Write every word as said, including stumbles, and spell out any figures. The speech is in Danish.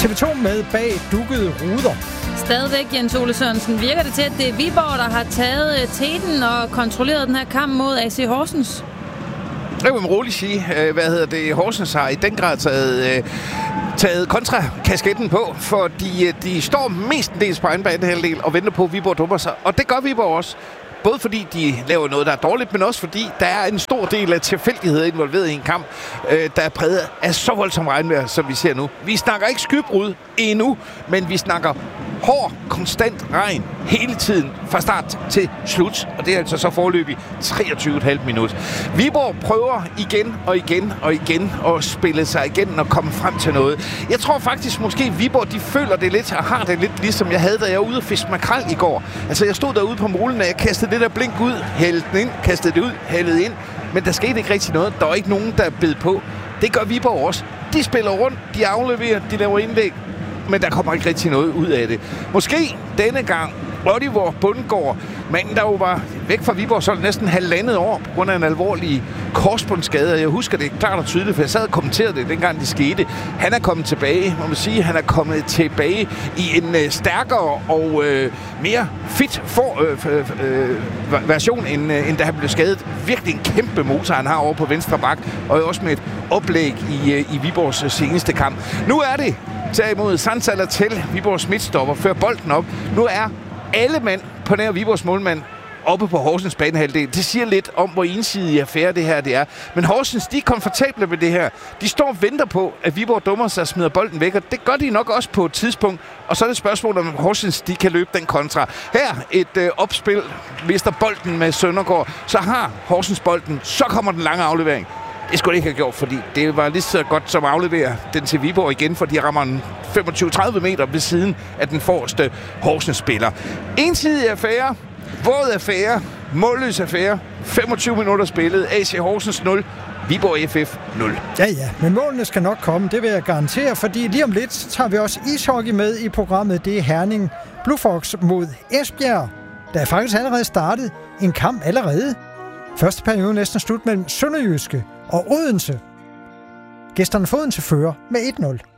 T V to med bag dukkede ruder. Stadigvæk, Jens Ole Sørensen, virker det til, at det er Viborg, der har taget teten og kontrolleret den her kamp mod A C Horsens? Det vil man roligt sige. Hvad hedder det? Horsens har i den grad taget, taget kontrakasketten på, for de, de står mestendels på egen banehalvdel og venter på, at Viborg dummer sig. Og det gør Viborg også. Både fordi de laver noget, der er dårligt, men også fordi der er en stor del af tilfældigheder involveret i en kamp, øh, der er præget af så voldsomt regnvejr, som vi ser nu. Vi snakker ikke skybrud endnu, men vi snakker hård, konstant regn hele tiden fra start til slut. Og det er altså så foreløbig treogtyve komma fem minut. Viborg prøver igen og igen og igen at spille sig igen og komme frem til noget. Jeg tror faktisk måske, Viborg de føler det lidt og har det lidt ligesom jeg havde, da jeg var ude og fiske makrel i går. Altså jeg stod derude på molen, og jeg kastede det der blink ud, hældte den ind, kastede det ud, hældede ind. Men der skete ikke rigtig noget. Der var ikke nogen, der bed på. Det gør Viborg også. De spiller rundt, de afleverer, de laver indlæg. Men der kommer ikke rigtig noget ud af det. Måske denne gang Oliver Bundgaard, manden der jo var væk fra Viborg så næsten halvandet år på grund af en alvorlig korsbåndsskade. Jeg husker det klart og tydeligt, for jeg sad og kommenterede det, dengang det skete. Han er kommet tilbage, må man sige. Han er kommet tilbage i en øh, stærkere og øh, mere fit for, øh, øh, version, end, øh, end da han blev skadet. Virkelig en kæmpe motor, han har over på venstre bak, og også med et oplæg i, øh, i Viborgs seneste kamp. Nu er det derimod Sandsala til Viborgs midtstopper, fører bolden op. Nu er alle mand på nær Viborgs målmand oppe på Horsens banehalvdel. Det siger lidt om, hvor ensidig affære det her det er. Men Horsens, de er komfortable med det her. De står og venter på, at Viborg dummer sig og smider bolden væk, og det gør de nok også på et tidspunkt. Og så er det spørgsmål, om Horsens, de kan løbe den kontra. Her et øh, opspil, mister bolden med Søndergaard, så har Horsens bolden, så kommer den lange aflevering. Det skulle det ikke have gjort, fordi det var lige så godt som at aflevere den til Viborg igen, for de rammer den femogtyve til tredive meter ved siden af den forreste Horsens-spiller. Ensidig affære, våd affære, målløs affære, femogtyve minutter spillet, A C Horsens nul, Viborg F F nul. Ja, ja, men målene skal nok komme, det vil jeg garantere, fordi lige om lidt tager vi også ishockey med i programmet. Det er Herning Blue Fox mod Esbjerg. Der er faktisk allerede startet en kamp allerede. Første periode næsten slut mellem Sønderjyske og Odense. Gæsterne får Odense fører med et nul.